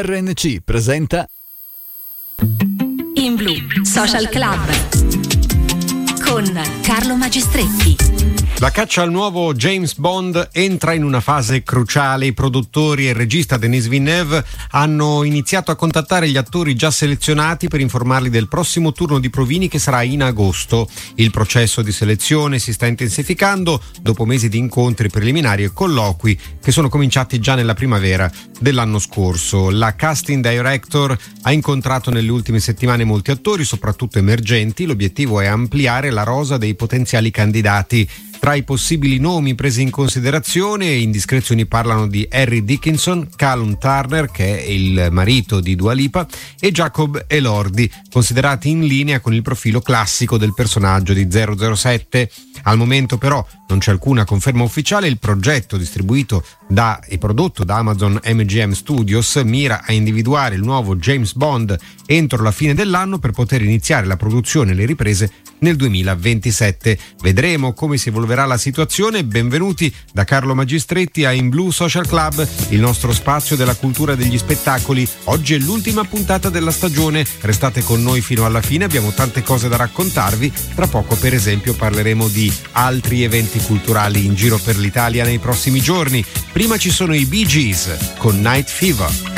RNC presenta In Blu Social Club con Carlo Magistretti. La caccia al nuovo James Bond entra in una fase cruciale. I produttori e il regista Denis Villeneuve hanno iniziato a contattare gli attori già selezionati per informarli del prossimo turno di provini che sarà in agosto. Il processo di selezione si sta intensificando dopo mesi di incontri preliminari e colloqui che sono cominciati già nella primavera dell'anno scorso. La casting director ha incontrato nelle ultime settimane molti attori, soprattutto emergenti. L'obiettivo è ampliare la rosa dei potenziali candidati. Tra i possibili nomi presi in considerazione, indiscrezioni parlano di Harry Dickinson, Callum Turner, che è il marito di Dua Lipa, e Jacob Elordi, considerati in linea con il profilo classico del personaggio di 007. Al momento però non c'è alcuna conferma ufficiale. Il progetto, distribuito e prodotto da Amazon MGM Studios, mira a individuare il nuovo James Bond entro la fine dell'anno per poter iniziare la produzione e le riprese nel 2027. Vedremo come si evolverà la situazione. Benvenuti da Carlo Magistretti a In Blu Social Club, il nostro spazio della cultura degli spettacoli. Oggi è l'ultima puntata della stagione, restate con noi fino alla fine, abbiamo tante cose da raccontarvi. Tra poco, per esempio, parleremo di altri eventi culturali in giro per l'Italia nei prossimi giorni. Prima ci sono i Bee Gees con Night Fever.